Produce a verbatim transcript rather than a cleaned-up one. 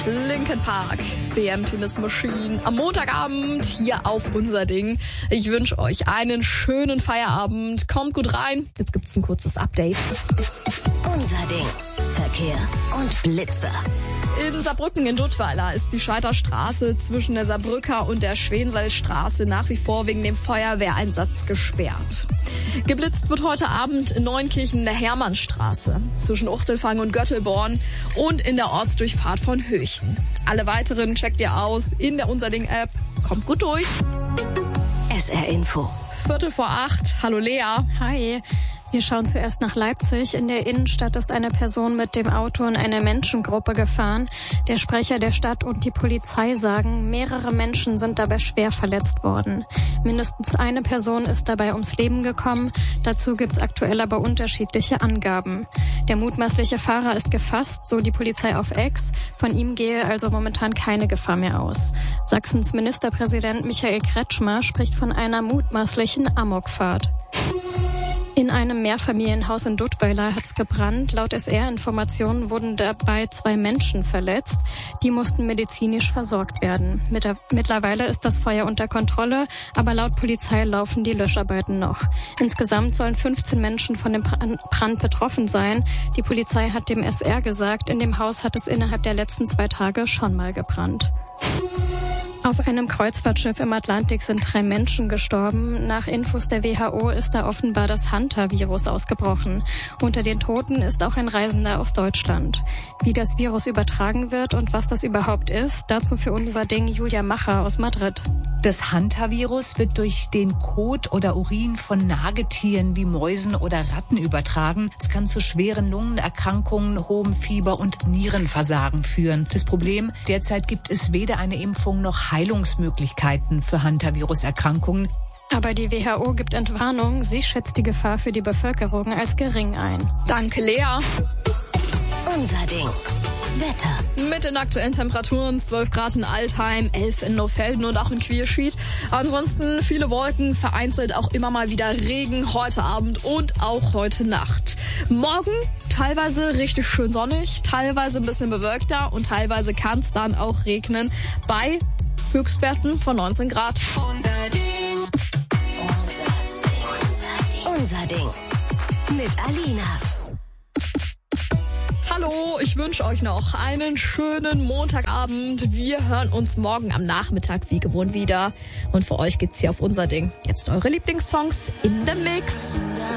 Linkin Park, The Emptiness Machine, am Montagabend hier auf Unser Ding. Ich wünsche euch einen schönen Feierabend. Kommt gut rein. Jetzt gibt's ein kurzes Update. Unser Ding. Verkehr und Blitzer. In Saarbrücken in Duttweiler ist die Scheiterstraße zwischen der Saarbrücker und der Schwensallstraße nach wie vor wegen dem Feuerwehreinsatz gesperrt. Geblitzt wird heute Abend in Neunkirchen in der Hermannstraße zwischen Uchtelfang und Göttelborn und in der Ortsdurchfahrt von Höchen. Alle weiteren checkt ihr aus in der Unser Ding App. Kommt gut durch. S R Info. Viertel vor acht. Hallo Lea. Hi. Wir schauen zuerst nach Leipzig. In der Innenstadt ist eine Person mit dem Auto in eine Menschengruppe gefahren. Der Sprecher der Stadt und die Polizei sagen, mehrere Menschen sind dabei schwer verletzt worden. Mindestens eine Person ist dabei ums Leben gekommen. Dazu gibt es aktuell aber unterschiedliche Angaben. Der mutmaßliche Fahrer ist gefasst, so die Polizei auf Ex. Von ihm gehe also momentan keine Gefahr mehr aus. Sachsens Ministerpräsident Michael Kretschmer spricht von einer mutmaßlichen Amokfahrt. In einem Mehrfamilienhaus in Duttweiler hat's gebrannt. Laut S R-Informationen wurden dabei zwei Menschen verletzt. Die mussten medizinisch versorgt werden. Mittlerweile ist das Feuer unter Kontrolle, aber laut Polizei laufen die Löscharbeiten noch. Insgesamt sollen fünfzehn Menschen von dem Brand betroffen sein. Die Polizei hat dem S R gesagt, in dem Haus hat es innerhalb der letzten zwei Tage schon mal gebrannt. Auf einem Kreuzfahrtschiff im Atlantik sind drei Menschen gestorben. Nach Infos der W H O ist da offenbar das Hantavirus ausgebrochen. Unter den Toten ist auch ein Reisender aus Deutschland. Wie das Virus übertragen wird und was das überhaupt ist, dazu für Unser Ding Julia Macher aus Madrid. Das Hantavirus wird durch den Kot oder Urin von Nagetieren wie Mäusen oder Ratten übertragen. Es kann zu schweren Lungenerkrankungen, hohem Fieber und Nierenversagen führen. Das Problem, derzeit gibt es weder eine Impfung noch Heilungsmöglichkeiten für Hantavirus-Erkrankungen. Aber die W H O gibt Entwarnung. Sie schätzt die Gefahr für die Bevölkerung als gering ein. Danke, Lea. Unser Ding. Wetter. Mit den aktuellen Temperaturen zwölf Grad in Altheim, elf in Nofelden und auch in Quierschied. Ansonsten viele Wolken, vereinzelt auch immer mal wieder Regen heute Abend und auch heute Nacht. Morgen teilweise richtig schön sonnig, teilweise ein bisschen bewölkter und teilweise kann es dann auch regnen bei Höchstwerten von neunzehn Grad. Unser Ding. Unser Ding. Unser Ding. Mit Alina. Hallo, ich wünsche euch noch einen schönen Montagabend. Wir hören uns morgen am Nachmittag wie gewohnt wieder. Und für euch gibt's hier auf Unser Ding jetzt eure Lieblingssongs in the Mix.